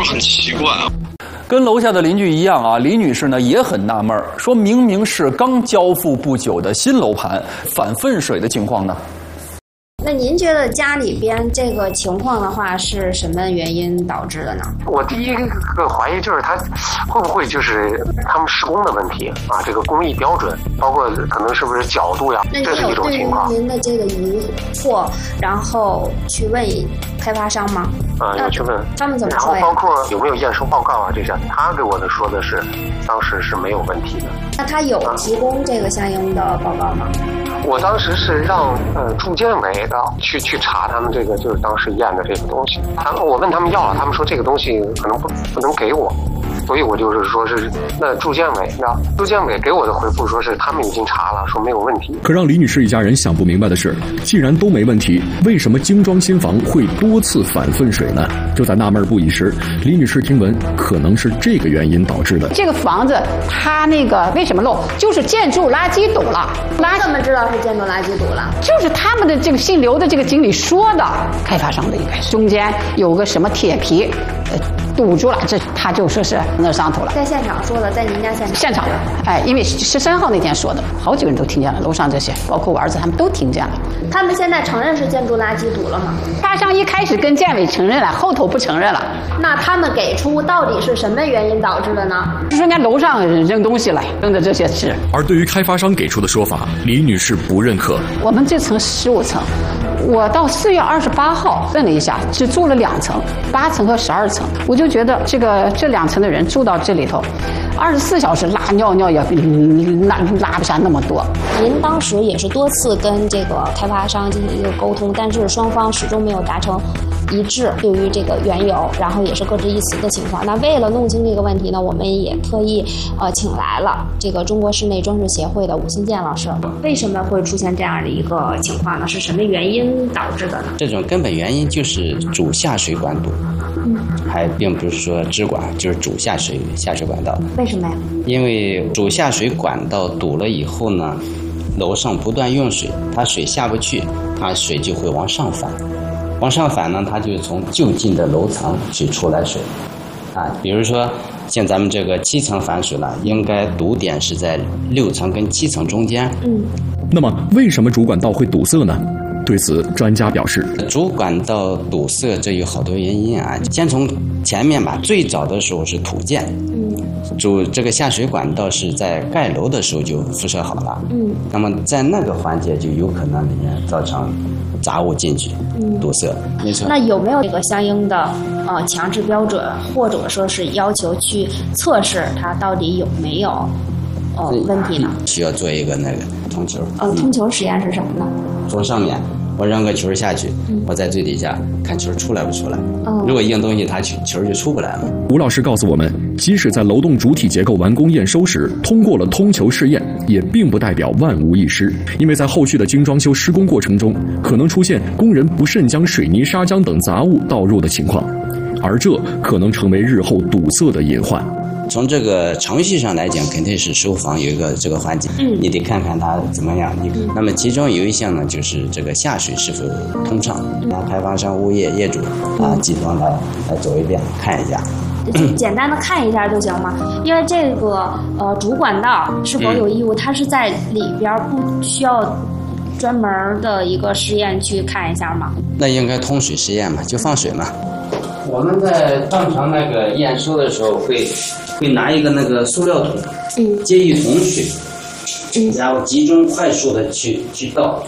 就是很奇怪啊。 跟楼下的邻居一样啊，李女士呢也很纳闷，说明明是刚交付不久的新楼盘，反粪水的情况呢？ 那您觉得家里边这个情况的话，是什么原因导致的呢？ 我第一个怀疑就是他会不会就是他们施工的问题啊？这个工艺标准，包括可能是不是角度呀，这是一种情况。 那您有对于您的这个疑惑，然后去问开发商吗？ 要去问他们怎么说呀？ 然后包括有没有验收报告啊，这些他给我的说的是当时是没有问题的。 那他有提供这个相应的报告吗？ 我当时是让住建委的去查他们这个就是当时验的这个东西，我问他们要了，他们说这个东西可能不能给我，所以我就是说是那住建委给我的回复说是他们已经查了，说没有问题。 可让李女士一家人想不明白的是，既然都没问题，为什么精装新房会多次反粪水呢？就在纳闷不已时，李女士听闻可能是这个原因导致的。 这个房子它那个为什么漏，就是建筑垃圾堵了。 怎么知道是建筑垃圾堵了？ 就是他们的这个姓刘的这个经理说的，开发商的应该中间有个什么铁皮堵住了，这他就说是那上头了。 在现场说的，在您家现场。 因为13号那天说的，好几个人都听见了，楼上这些，包括我儿子他们都听见了。 他们现在承认是建筑垃圾堵了吗？ 开发商一开始跟建委承认了，后头不承认了。 那他们给出到底是什么原因导致的呢？ 是说人家楼上扔东西了，扔的这些是。 而对于开发商给出的说法，李女士不认可。 我们这层15层，我到4月28号问了一下，只住了2层，8层和12层。我就觉得这2层的人住到这里头，24小时拉尿也拉不下那么多。 您当时也是多次跟这个开发商进行一个沟通，但是双方始终没有达成一致，对于这个缘由，然后也是各执一词的情况。那为了弄清这个问题呢，我们也特意请来了这个中国室内装饰协会的吴新建老师。为什么会出现这样的一个情况呢？是什么原因导致的呢？ 这种根本原因就是主下水管堵，还并不是说支管，就是主下水管道。 为什么呀？ 因为主下水管道堵了以后呢，楼上不断用水，它水下不去，它水就会往上反。往上反呢，它就从就近的楼层去出来水，比如说像咱们这个7层反水了，应该堵点是在6层跟7层中间。 那么为什么主管道会堵塞呢？对此，专家表示， 主管道堵塞这有好多原因啊。先从前面吧，最早的时候是土建，这个下水管道是在盖楼的时候就铺设好了，那么在那个环节就有可能里面造成杂物进去，堵塞。没错。 那有没有这个相应的强制标准，或者说是要求去测试它到底有没有问题呢？ 需要做一个那个通球。 通球实验是什么呢？ 从上面我扔个球下去，我在最底下看球出来不出来。如果硬东西，它球就出不来了。 吴老师告诉我们，即使在楼栋主体结构完工验收时通过了通球试验，也并不代表万无一失，因为在后续的精装修施工过程中，可能出现工人不慎将水泥、砂浆等杂物倒入的情况，而这可能成为日后堵塞的隐患。 从这个程序上来讲，肯定是收房有一个这个环节，你得看看它怎么样。那么其中有一项呢，就是这个下水是否通畅，让开发商、物业、业主集团来走一遍看一下。 简单的看一下就行吗？因为这个主管道是否有异物，它是在里边不需要专门的一个实验去看一下吗？ 那应该通水实验嘛，就放水嘛。我们在正常那个验收的时候会拿一个那个塑料桶，接一桶水，然后集中快速的去倒。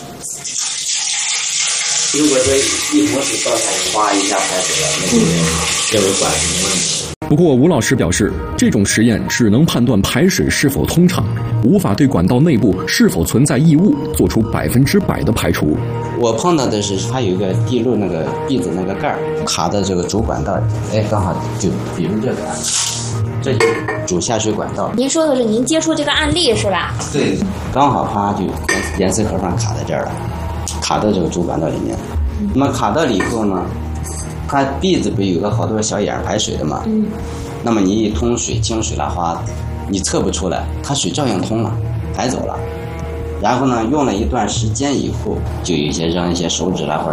如果说一桶水倒下来，哗一下排水了，那这位管是没问题。 不过吴老师表示，这种实验只能判断排水是否通畅，无法对管道内部是否存在异物做出100%的排除。 我碰到的是它有一个地路那个壁子那个盖儿卡在这个主管道里，刚好就比如这个，这就是主下水管道。 您说的是您接触这个案例是吧？ 对，刚好它就严丝合缝卡在这儿了，卡到这个主管道里面。那么卡到了以后呢，它壁子不有个好多小眼排水的嘛？那么你一通水、清水啦花，你测不出来，它水照样通了，排走了。然后呢，用了一段时间以后，就有一些扔一些手指啦或